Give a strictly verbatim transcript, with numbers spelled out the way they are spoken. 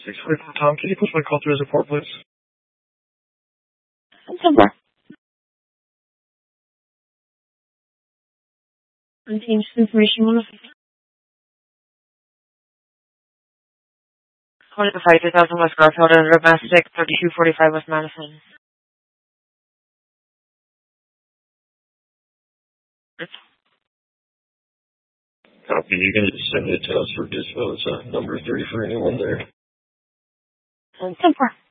six forty-four, Tom, can you push my call through his report, please? September. Change information one of twenty-five two thousand West Garfield and Domestic thirty-two forty-five West Madison. Copy. You can just send it to us for dispo. It's uh, number three for anyone there. September.